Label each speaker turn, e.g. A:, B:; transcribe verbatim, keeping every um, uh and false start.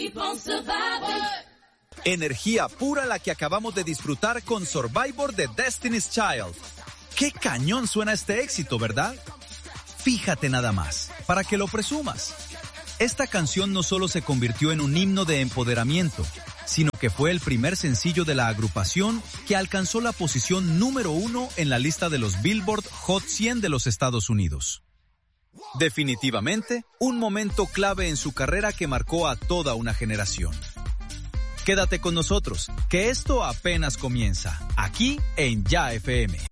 A: Energía pura la que acabamos de disfrutar con Survivor de Destiny's Child. ¡Qué cañón suena este éxito!, ¿verdad? Fíjate nada más, para que lo presumas. Esta canción no solo se convirtió en un himno de empoderamiento, sino que fue el primer sencillo de la agrupación que alcanzó la posición número uno en la lista de los Billboard Hot cien de los Estados Unidos. Definitivamente, un momento clave en su carrera que marcó a toda una generación. Quédate con nosotros, que esto apenas comienza, aquí en Ya F M.